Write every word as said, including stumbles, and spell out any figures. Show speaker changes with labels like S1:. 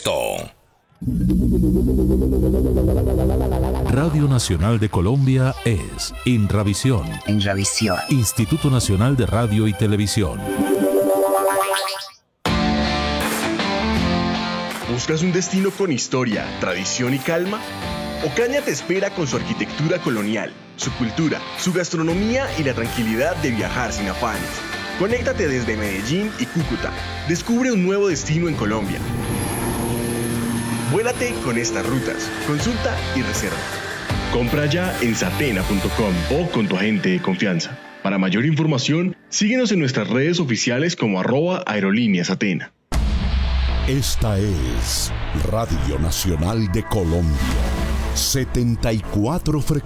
S1: esto.
S2: Radio Nacional de Colombia es Inravisión.
S3: Inravisión.
S2: Instituto Nacional de Radio y Televisión.
S4: ¿Buscas un destino con historia, tradición y calma? Ocaña te espera con su arquitectura colonial, su cultura, su gastronomía y la tranquilidad de viajar sin afanes. Conéctate desde Medellín y Cúcuta. Descubre un nuevo destino en Colombia. Vuélate con estas rutas. Consulta y reserva. Compra ya en satena punto com o con tu agente de confianza. Para mayor información, síguenos en nuestras redes oficiales como arroba aerolíneas Atena.
S5: Esta es Radio Nacional de Colombia. setenta y cuatro frecuencias.